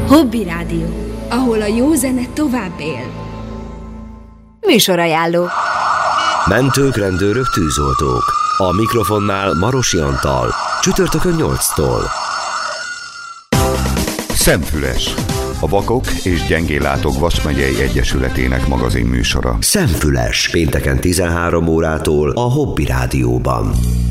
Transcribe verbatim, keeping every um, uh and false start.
Hobby Rádió, ahol a jó zene tovább él. Műsorajánló. Mentők, rendőrök, tűzoltók. A mikrofonnál Marosi Antal. Csütörtökön nyolctól. Szemfüles. A Vakok és Gyengéllátók Vas megyei Egyesületének magazin műsora. Szemfüles. Pénteken tizenhárom órától a Hobby Rádióban.